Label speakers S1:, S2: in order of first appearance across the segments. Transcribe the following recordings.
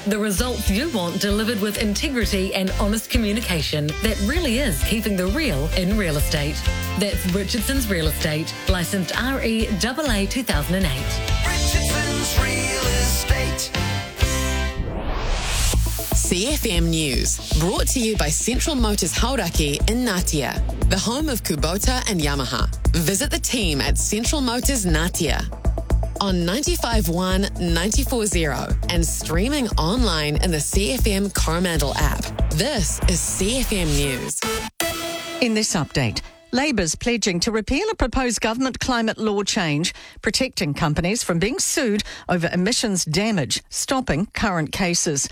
S1: The results you want delivered with integrity and honest communication that really is keeping the real in real estate. That's Richardson's Real Estate, licensed REAA 2008.
S2: Richardson's Real Estate.
S3: CFM News, brought to you by Central Motors Hauraki in Ngatea, the home of Kubota and Yamaha. Visit the team at Central Motors Ngatea on 95.1, 94.0 and streaming online in the CFM Coromandel app. This is CFM News.
S4: In this update, Labour's pledging to repeal a proposed government climate law change, protecting companies from being sued over emissions damage, stopping current cases.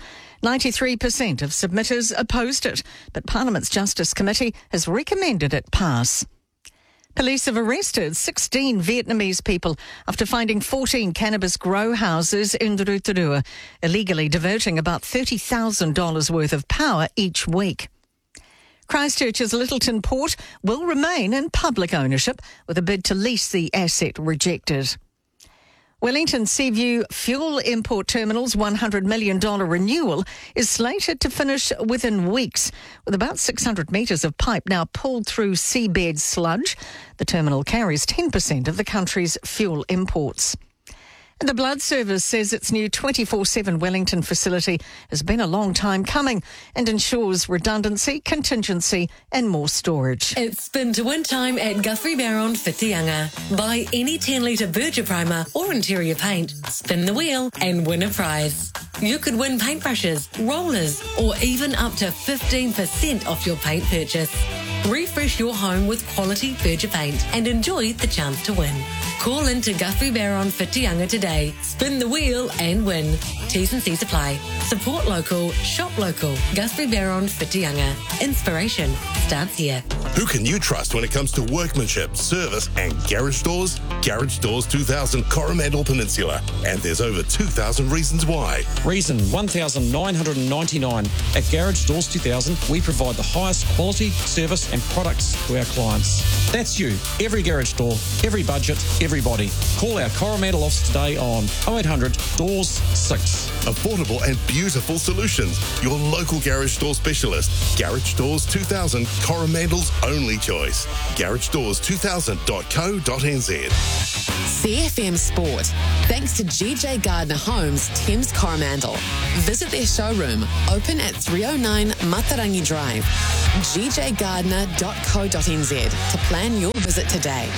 S4: 93% of submitters opposed it, but Parliament's Justice Committee has recommended it pass. Police have arrested 16 Vietnamese people after finding 14 cannabis grow houses in Rotorua, illegally diverting about $30,000 worth of power each week. Christchurch's Littleton Port will remain in public ownership, with a bid to lease the asset rejected. Wellington Seaview Fuel Import Terminal's $100 million renewal is slated to finish within weeks, with about 600 metres of pipe now pulled through seabed sludge. The terminal carries 10% of the country's fuel imports. And the Blood Service says its new 24/7 Wellington facility has been a long time coming and ensures redundancy, contingency and more storage.
S1: It's spin to win time at Guthrie Barron Whitianga. Buy any 10-litre Berger primer or interior paint, spin the wheel and win a prize. You could win paintbrushes, rollers or even up to 15% off your paint purchase. Refresh your home with quality Berger paint and enjoy the chance to win. Call in to Guthrie Barron Whitianga today. Spin the wheel and win. T's and C's apply. Support local, shop local. Guthrie Barron Whitianga. Inspiration starts here.
S5: Who can you trust when it comes to workmanship, service and garage doors? Garage Doors 2000 Coromandel Peninsula. And there's over 2,000 reasons why.
S6: Reason 1,999. At Garage Doors 2000, we provide the highest quality, service and products to our clients. That's you. Every garage door, every budget, everybody. Call our Coromandel office today on 0800 Doors 6.
S5: Affordable and beautiful solutions. Your local garage door specialist. Garage Doors 2000, Coromandel's only choice. GarageDoors2000.co.nz.
S3: CFM Sport, thanks to GJ Gardner Homes, Thames Coromandel. Visit their showroom, open at 309 Matarangi Drive. gjgardner.co.nz to plan your visit today.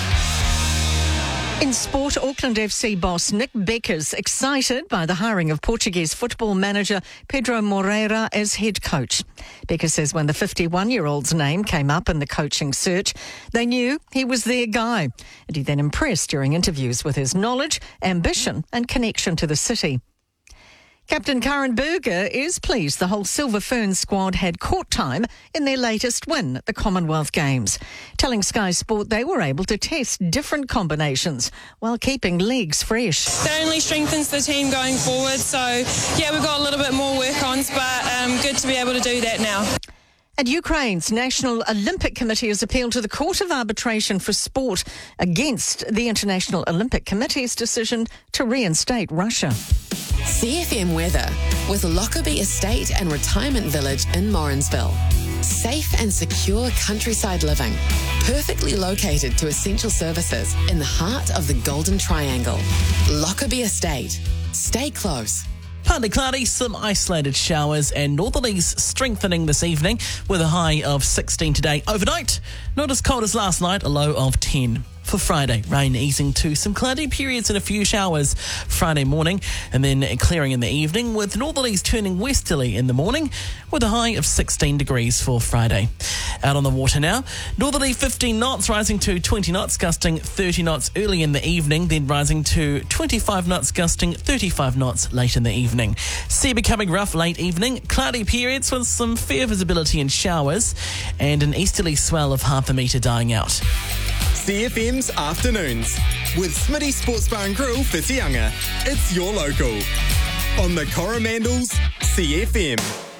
S4: In sport, Auckland FC boss Nick Becker's excited by the hiring of Portuguese football manager Pedro Moreira as head coach. Becker says when the 51-year-old's name came up in the coaching search, they knew he was their guy. And he then impressed during interviews with his knowledge, ambition and connection to the city. Captain Karen Berger is pleased the whole Silver Ferns squad had court time in their latest win at the Commonwealth Games, telling Sky Sport they were able to test different combinations while keeping legs fresh.
S7: That only strengthens the team going forward, so yeah, we've got a little bit more work on, but good to be able to do that now.
S4: And Ukraine's National Olympic Committee has appealed to the Court of Arbitration for Sport against the International Olympic Committee's decision to reinstate Russia.
S3: CFM weather with Lockerbie Estate and Retirement Village in Morrinsville. Safe and secure countryside living, perfectly located to essential services in the heart of the Golden Triangle. Lockerbie Estate. Stay close.
S8: Partly cloudy, some isolated showers and northerlies strengthening this evening with a high of 16 today. Overnight, not as cold as last night, a low of 10. For Friday, rain easing to some cloudy periods and a few showers Friday morning and then clearing in the evening with northerlies turning westerly in the morning with a high of 16 degrees for Friday. Out on the water now, northerly 15 knots rising to 20 knots, gusting 30 knots early in the evening, then rising to 25 knots, gusting 35 knots late in the evening. Sea becoming rough late evening, cloudy periods with some fair visibility and showers and an easterly swell of half a metre dying out.
S9: CFM's Afternoons with Smitty Sports Bar and Grill Whitianga. It's your local. On the Coromandel's CFM.